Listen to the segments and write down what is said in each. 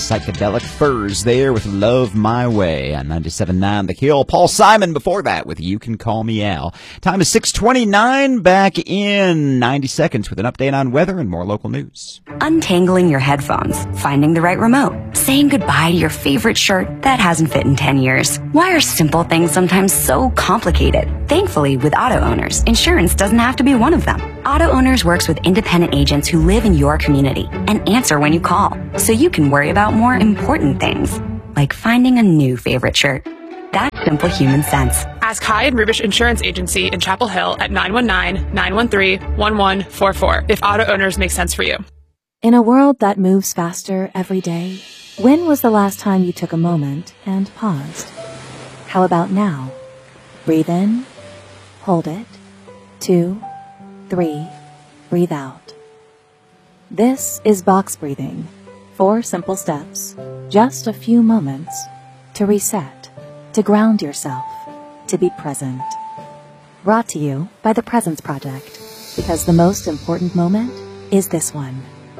Psychedelic Furs there with Love My Way on 97.9 The Kill. Paul Simon before that with You Can Call Me Al. Time is 6:29. Back in 90 seconds with an update on weather and more local news. Untangling your headphones, finding the right remote, saying goodbye to your favorite shirt that hasn't fit in 10 years. Why are simple things sometimes so complicated? Thankfully, with auto owners, insurance doesn't have to be one of them. Auto Owners works with independent agents who live in your community and answer when you call, so you can worry about more important things, like finding a new favorite shirt. That's simple human sense. Ask High and Rubish Insurance Agency in Chapel Hill at 919-913-1144 if Auto Owners make sense for you. In a world that moves faster every day, when was the last time you took a moment and paused? How about now? Breathe in, hold it, 2, 3, breathe out. This is box breathing. 4 simple steps, just a few moments to reset, to ground yourself, to be present. Brought to you by the Presence Project, because the most important moment is this one.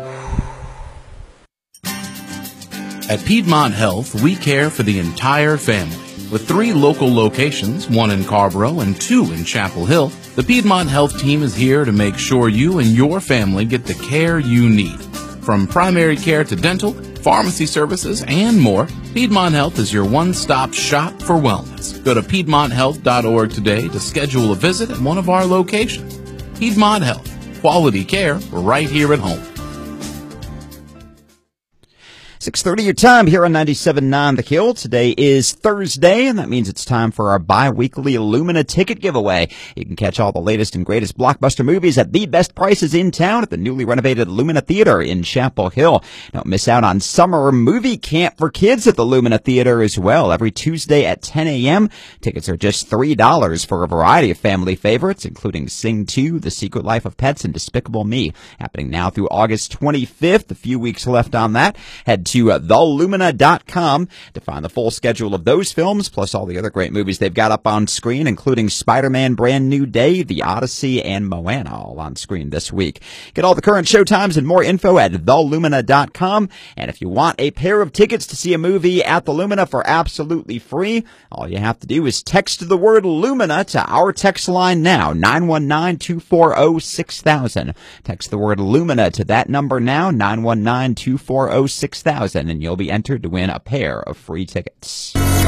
At Piedmont Health, we care for the entire family. With 3 local locations, 1 in Carborough and 2 in Chapel Hill, the Piedmont Health team is here to make sure you and your family get the care you need. From primary care to dental, pharmacy services, and more, Piedmont Health is your one-stop shop for wellness. Go to PiedmontHealth.org today to schedule a visit at one of our locations. Piedmont Health, quality care right here at home. 6:30 your time here on 97.9 The Kill. Today is Thursday, and that means it's time for our bi-weekly Illumina ticket giveaway. You can catch all the latest and greatest blockbuster movies at the best prices in town at the newly renovated Lumina Theater in Chapel Hill. Don't miss out on summer movie camp for kids at the Lumina Theater as well. Every Tuesday at 10 a.m. Tickets are just $3 for a variety of family favorites, including Sing 2, The Secret Life of Pets, and Despicable Me. Happening now through August 25th. A few weeks left on that. Head to thelumina.com to find the full schedule of those films, plus all the other great movies they've got up on screen, including Spider-Man Brand New Day, The Odyssey, and Moana, all on screen this week. Get all the current showtimes and more info at thelumina.com. And if you want a pair of tickets to see a movie at the Lumina for absolutely free, all you have to do is text the word Lumina to our text line now, 919-240-6000. Text the word Lumina to that number now, 919-240-6000. And you'll be entered to win a pair of free tickets.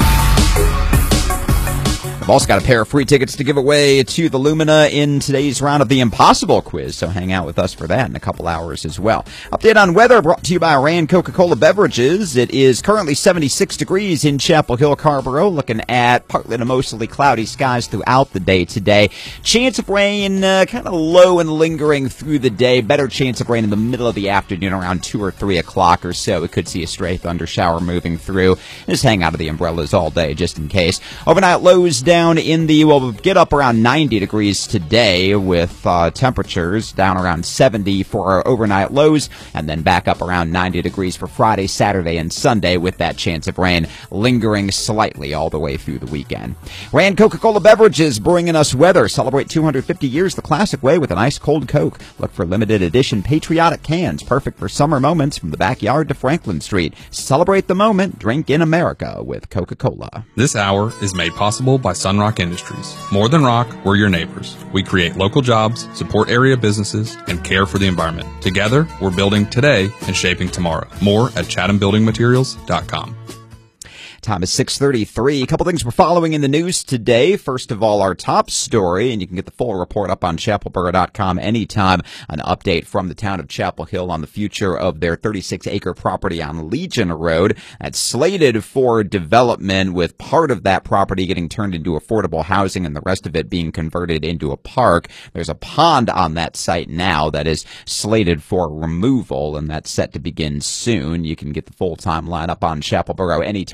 I've also got a pair of free tickets to give away to the Lumina in today's round of the Impossible quiz, so hang out with us for that in a couple hours as well. Update on weather brought to you by Rand Coca-Cola Beverages. It is currently 76 degrees in Chapel Hill, Carborough, looking at partly to mostly cloudy skies throughout the day today. Chance of rain kind of low and lingering through the day. Better chance of rain in the middle of the afternoon around 2 or 3 o'clock or so. We could see a stray thunder shower moving through. Just hang out of the umbrellas all day just in case. Overnight lows down in the, we'll get up around 90 degrees today with temperatures down around 70 for our overnight lows, and then back up around 90 degrees for Friday, Saturday, and Sunday with that chance of rain lingering slightly all the way through the weekend. Rand Coca-Cola Beverages bringing us weather. Celebrate 250 years the classic way with an ice cold Coke. Look for limited edition patriotic cans, perfect for summer moments from the backyard to Franklin Street. Celebrate the moment. Drink in America with Coca-Cola. This hour is made possible by Sunrock Industries. More than rock, we're your neighbors. We create local jobs, support area businesses, and care for the environment. Together, we're building today and shaping tomorrow. More at chathambuildingmaterials.com. Time is 6:33. A couple things we're following in the news today. First of all, our top story, and you can get the full report up on chapelboro.com anytime, an update from the town of Chapel Hill on the future of their 36-acre property on Legion Road. That's slated for development, with part of that property getting turned into affordable housing and the rest of it being converted into a park. There's a pond on that site now that is slated for removal, and that's set to begin soon. You can get the full timeline up on Chapelboro anytime, and we'll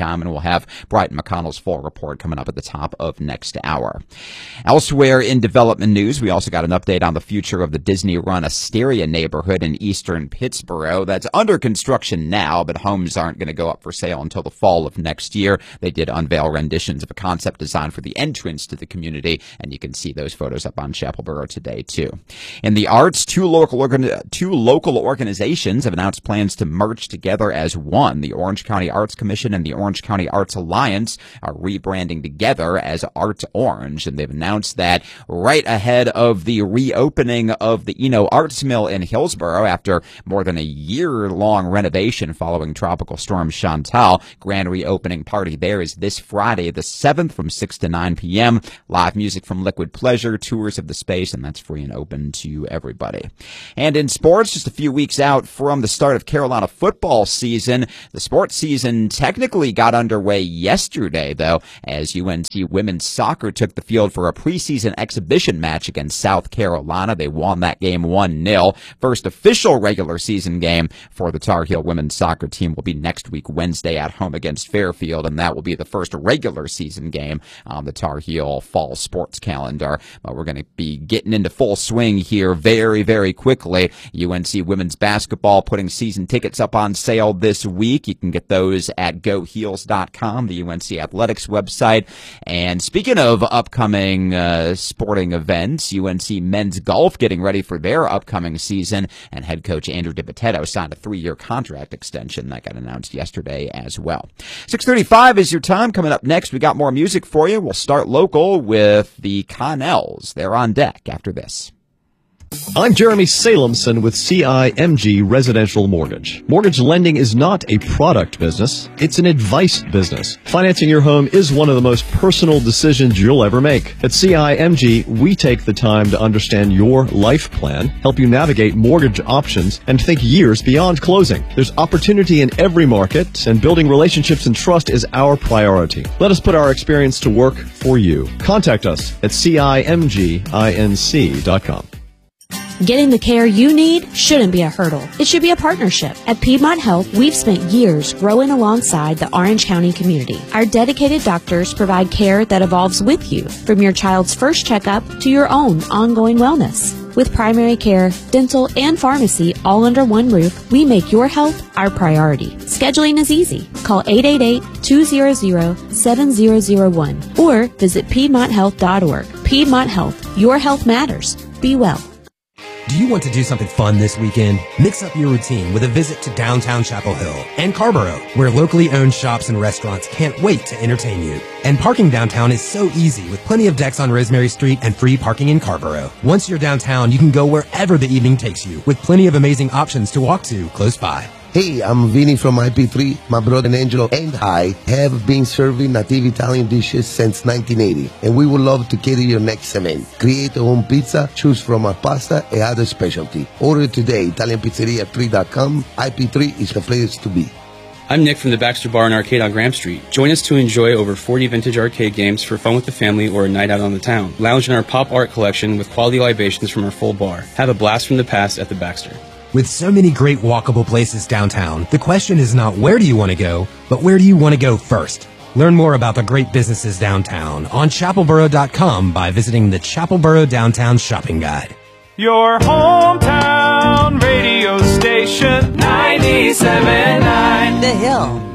have Brighton McConnell's full report coming up at the top of next hour. Elsewhere in development news, we also got an update on the future of the Disney-run Asteria neighborhood in eastern Pittsburgh. That's under construction now, but homes aren't going to go up for sale until the fall of next year. They did unveil renditions of a concept design for the entrance to the community, and you can see those photos up on Chapelboro today, too. In the arts, two local organizations have announced plans to merge together as one. The Orange County Arts Commission and the Orange County Arts Alliance are rebranding together as Art Orange, and they've announced that right ahead of the reopening of the Eno Arts Mill in Hillsborough after more than a year-long renovation following Tropical Storm Chantal. Grand reopening party there is this Friday the 7th from 6 to 9 p.m. Live music from Liquid Pleasure, tours of the space, and that's free and open to everybody. And in sports, just a few weeks out from the start of Carolina football season, the sports season technically got underway yesterday, though, as UNC women's soccer took the field for a preseason exhibition match against South Carolina. They won that game 1-0. First official regular season game for the Tar Heel women's soccer team will be next week, Wednesday, at home against Fairfield, and that will be the first regular season game on the Tar Heel fall sports calendar. But we're going to be getting into full swing here very, very quickly. UNC women's basketball putting season tickets up on sale this week. You can get those at GoHeels.com, the UNC Athletics website. And speaking of upcoming sporting events, UNC men's golf getting ready for their upcoming season, and head coach Andrew DiPotetto signed a 3-year contract extension that got announced yesterday as well. 6:35 is your time. Coming up next, we got more music for you. We'll start local with the Connells. They're on deck after this. I'm Jeremy Salemson with CIMG Residential Mortgage. Mortgage lending is not a product business, it's an advice business. Financing your home is one of the most personal decisions you'll ever make. At CIMG, we take the time to understand your life plan, help you navigate mortgage options, and think years beyond closing. There's opportunity in every market, and building relationships and trust is our priority. Let us put our experience to work for you. Contact us at CIMGINC.com. Getting the care you need shouldn't be a hurdle. It should be a partnership. At Piedmont Health, we've spent years growing alongside the Orange County community. Our dedicated doctors provide care that evolves with you, from your child's first checkup to your own ongoing wellness. With primary care, dental, and pharmacy all under one roof, we make your health our priority. Scheduling is easy. Call 888-200-7001 or visit PiedmontHealth.org. Piedmont Health. Your health matters. Be well. Do you want to do something fun this weekend? Mix up your routine with a visit to downtown Chapel Hill and Carborough, where locally owned shops and restaurants can't wait to entertain you. And parking downtown is so easy with plenty of decks on Rosemary Street and free parking in Carborough. Once you're downtown, you can go wherever the evening takes you with plenty of amazing options to walk to close by. Hey, I'm Vinny from IP3. My brother Angelo and I have been serving native Italian dishes since 1980, and we would love to cater your next event. Create your own pizza, choose from our pasta and other specialty. Order today, ItalianPizzeria3.com. IP3 is the place to be. I'm Nick from the Baxter Bar and Arcade on Graham Street. Join us to enjoy over 40 vintage arcade games for fun with the family or a night out on the town. Lounge in our pop art collection with quality libations from our full bar. Have a blast from the past at the Baxter. With so many great walkable places downtown, the question is not where do you want to go, but where do you want to go first? Learn more about the great businesses downtown on chapelboro.com by visiting the Chapelboro Downtown Shopping Guide. Your hometown radio station, 97.9 The Hill.